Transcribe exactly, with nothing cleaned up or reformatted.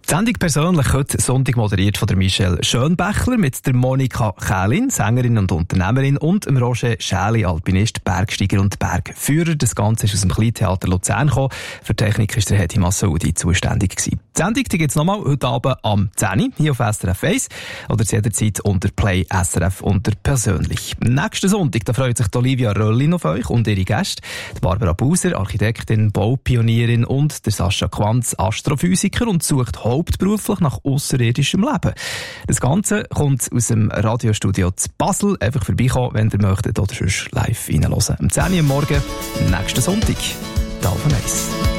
Die Sendung persönlich heute Sonntag moderiert von der Michelle Schönbächler mit der Monika Kählin, Sängerin und Unternehmerin, und dem Roger Schäli, Alpinist, Bergsteiger und Bergführer. Das Ganze ist aus dem Kleintheater Luzern gekommen. Für die Technik ist der Hedi Massoudi zuständig gewesen. Die Sendung gibt es nochmal heute Abend am zehn Uhr hier auf S R F eins oder zu jeder Zeit unter Play S R F unter persönlich. Nächsten Sonntag da freut sich Olivia Röllin auf euch und ihre Gäste. Die Barbara Buser, Architektin, Baupionierin, und der Sascha Quanz, Astrophysiker, und sucht hauptberuflich nach ausserirdischem Leben. Das Ganze kommt aus dem Radiostudio zu Basel. Einfach vorbeikommen, wenn ihr möchtet, oder sonst live reinhören. Am zehn Uhr am Morgen, nächsten Sonntag. Da auf eins.